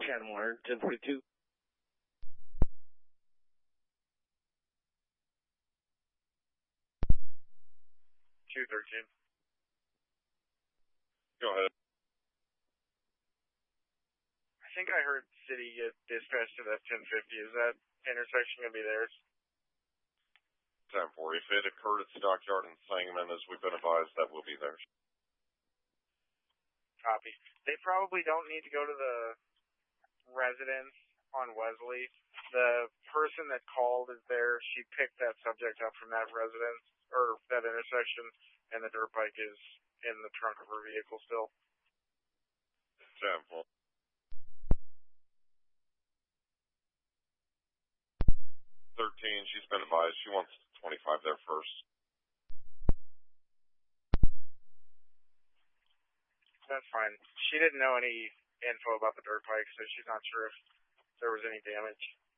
Chatham Water, 1042. 213. Go ahead. I think I heard City get dispatched to that 1050. Is that intersection going to be theirs? 1040. If it occurred at Stockyard and Sangamon, as we've been advised, that will be theirs. Copy. They probably don't need to go to the residence on Wesley. The person that called is there. She picked that subject up from that residence, or that intersection, and the dirt bike is in the trunk of her vehicle still. 1040. 13, she's been advised. She wants 25 there first. That's fine. She didn't know any info about the dirt bike, so she's not sure if there was any damage.